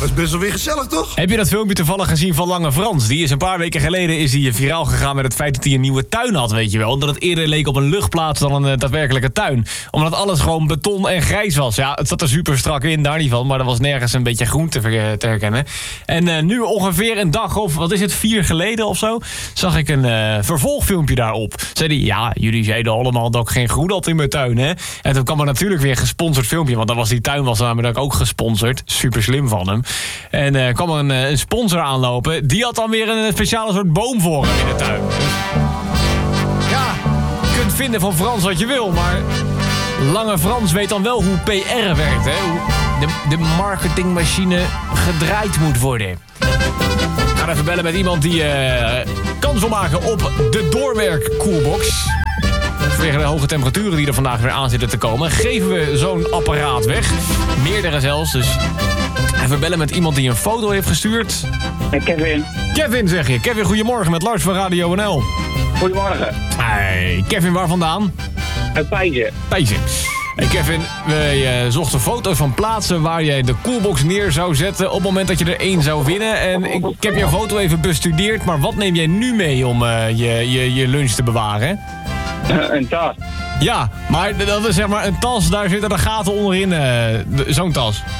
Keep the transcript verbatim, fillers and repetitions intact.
is best wel weer gezellig, toch? Heb je dat filmpje toevallig gezien van Lange Frans? Die is een paar weken geleden is die viraal gegaan met het feit dat hij een nieuwe tuin had, weet je wel. Dat het eerder leek op een luchtplaats dan een uh, daadwerkelijke tuin. Omdat alles gewoon beton en grijs was. Ja, het zat er super strak in, daar niet van. Maar er was nergens een beetje groen te, ver, te herkennen. En uh, nu ongeveer een dag of, wat is het, vier geleden of zo... zag ik een uh, vervolgfilmpje daarop. Zei hij, ja, jullie zeiden allemaal dat ik geen groen had in mijn tuin, hè? En toen kwam er natuurlijk weer een gesponsord filmpje. Want dan was die tuin was namelijk ook gesponsord. Super slim van hem. En uh, kwam er een, een sponsor aanlopen. Die had dan weer een speciale soort boom voor hem in de tuin. Dus, ja, je kunt vinden van Frans wat je wil, maar... Lange Frans weet dan wel hoe P R werkt, hè? Hoe de, de marketingmachine gedraaid moet worden. We gaan even bellen met iemand die uh, kans wil maken op de doorwerk Coolbox. Vanwege de hoge temperaturen die er vandaag weer aan zitten te komen... geven we zo'n apparaat weg. Meerdere zelfs, dus... Even bellen met iemand die een foto heeft gestuurd. Hey Kevin. Kevin, zeg je. Kevin, goedemorgen met Lars van Radio N L. Goedemorgen. Hey, Kevin, waar vandaan? Uit Pijzen. Pijzen. Hey Kevin, wij uh, zochten foto's van plaatsen waar jij de Coolbox neer zou zetten... op het moment dat je er één zou winnen. En ik, ik heb jouw foto even bestudeerd, maar wat neem jij nu mee om uh, je, je, je lunch te bewaren? Uh, een tas. Ja, maar dat is zeg maar een tas, daar zitten de gaten onderin. Uh, Zo'n tas.